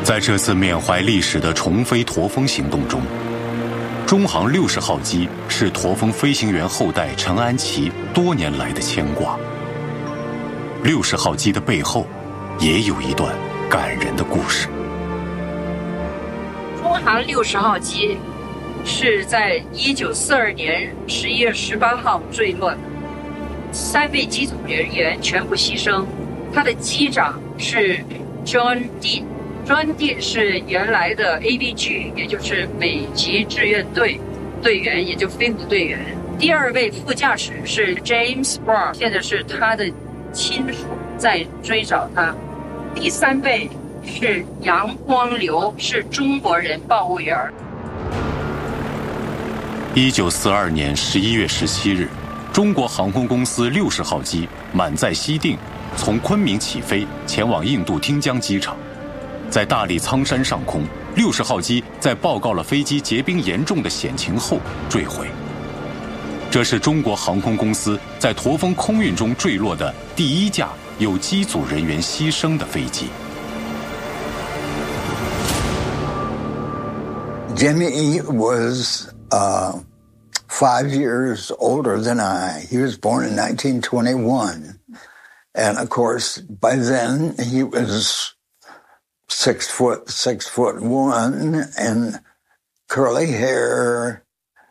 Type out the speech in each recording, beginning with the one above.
在这次缅怀历史的重飞驼峰行动中，中航60号机是驼峰飞行员后代陈安琪多年来的牵挂。60号机的背后也有一段感人的故事。 中航60号机是在1942年11月18号坠落的，3位机组人员全部牺牲。他的机长是 John Dean。John Dean 是原来的 ABG， 也就是美籍志愿队队员，也就飞虎队员。第2位副驾驶是 James Brown， 现在是他的亲属在追找他。第3位是杨光流，是中国人报务员。 1942年11月17日，中国航空公司60号机满载西定，从昆明起飞，前往印度汀江机场。在大理苍山上空，60号机在报告了飞机结冰严重的险情后坠毁。这是中国航空公司在驼峰空运中坠落的第1架有机组人员牺牲的飞机。 Jimmy was 5 years older than I. He was born in 1921. And of course, by then he was 6'1", and curly hair,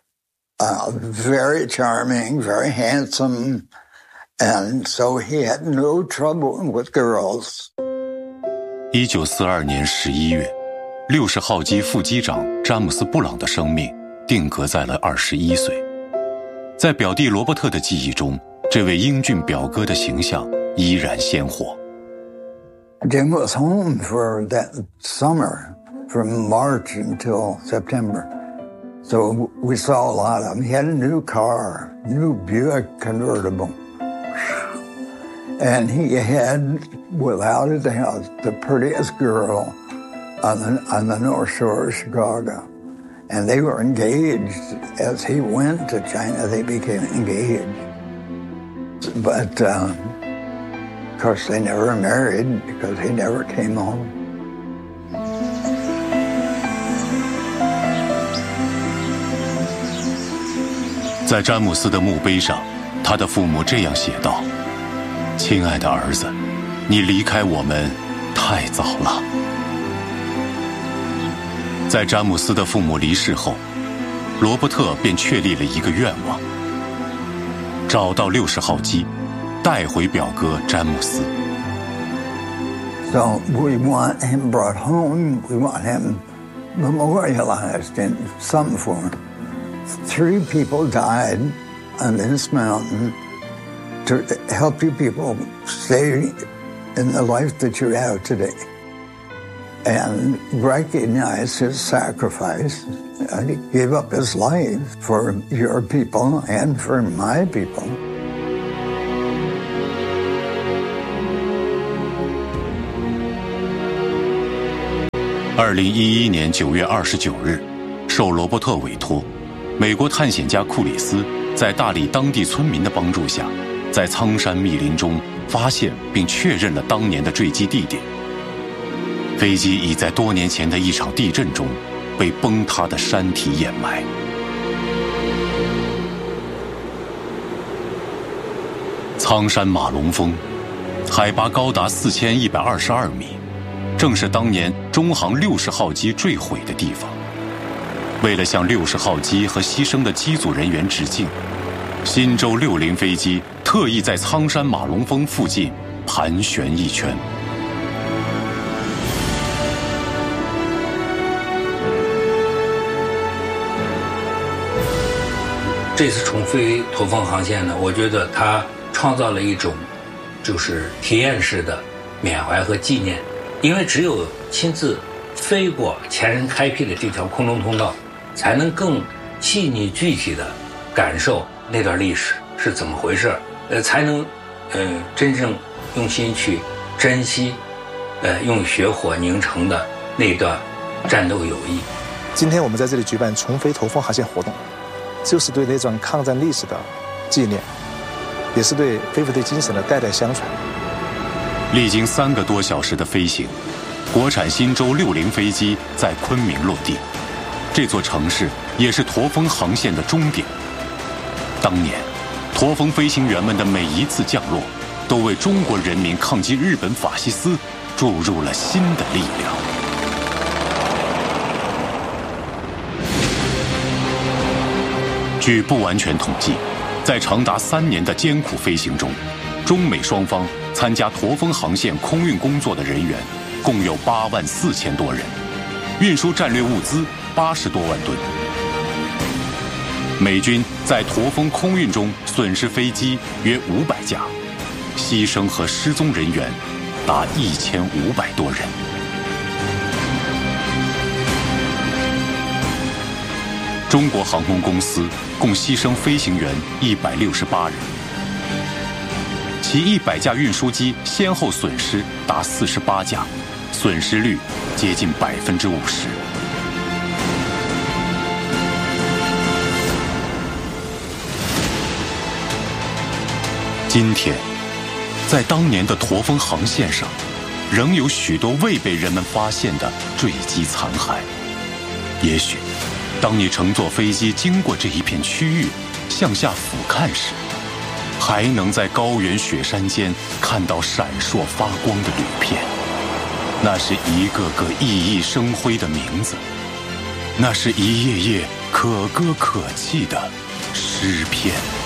very charming, very handsome, and so he had no trouble with girls. 1942年11月，60号机副机长詹姆斯·布朗的生命定格在了21岁。在表弟罗伯特的记忆中，这位英俊表哥的形象依然鲜活。 Jim was home for that summer, from March until September. So we saw a lot of him. He had a new car, new Buick convertible. And he had, without a doubt, the prettiest girl on the North Shore of Chicago. And they were engaged. As he went to China, they became engaged. But, of course, they never married because he never came home. 在詹姆斯的墓碑上，他的父母这样写道：“亲爱的儿子，你离开我们太早了。”在詹姆斯的父母离世后，罗伯特便确立了一个愿望：找到60号机，带回表哥詹姆斯。 So we want him brought home. We want him memorialized in some form. 3 people died on this mountain to help you people stay in the life that you have today and recognize his sacrifice. He gave up his life for your people and for my people. 2011年9月29日，受罗伯特委托，美国探险家库里斯在大理当地村民的帮助下，在苍山密林中发现并确认了当年的坠机地点。飞机已在多年前的一场地震中被崩塌的山体掩埋。苍山马龙峰，海拔高达4122米。 正是当年中航60号机坠毁的地方。为了向60号机和牺牲的机组人员致敬，新舟60飞机特意在苍山马龙峰附近盘旋一圈。 这次重飞驼峰航线呢，我觉得它创造了一种就是体验式的缅怀和纪念。 因为只有亲自飞过前人开辟的这条空中通道，才能更细腻具体的感受那段历史是怎么回事，才能真正用心去珍惜，用血火凝成的那段战斗友谊。 今天我们在这里举办重飞驼峰航线活动，就是对那段抗战历史的纪念，也是对飞虎队精神的代代相传。 历经3个多小时的飞行国产新舟60飞机在昆明落地，这座城市也是驼峰航线的终点。当年，驼峰飞行员们的每一次降落，都为中国人民抗击日本法西斯注入了新的力量。据不完全统计，在长达3年的艰苦飞行中，中美双方参加驼峰航线空运工作的人员共有84000多人，运输战略物资80多万吨。美军在驼峰空运中损失飞机约500架，牺牲和失踪人员达1500多人。中国航空公司共牺牲飞行员168人，其100架运输机先后损失达48架，损失率接近50%。今天，在当年的驼峰航线上，仍有许多未被人们发现的坠机残骸。也许，当你乘坐飞机经过这一片区域，向下俯瞰时，还能在高原雪山间看到闪烁发光的铝片。那是一个个熠熠生辉的名字，那是一页页可歌可泣的诗篇。